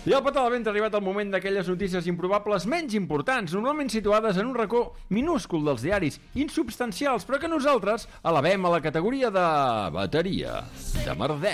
I al Petó de Vent ha arribat el moment d'aquelles notícies improbables menys importants, normalment situades en un racó minúscul dels diaris, insubstancials, però que nosaltres elevem a la categoria de bateria de merder.